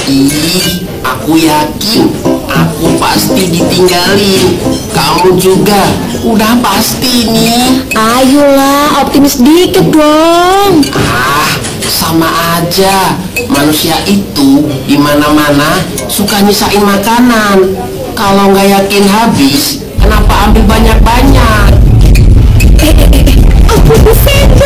Ih, aku yakin aku pasti ditinggalin. Kamu juga udah pasti nih. Ayolah, optimis dikit dong. Ah, sama aja. Manusia itu di mana-mana suka nyisain makanan. Kalau nggak yakin habis, kenapa ambil banyak-banyak? Aku Buffet.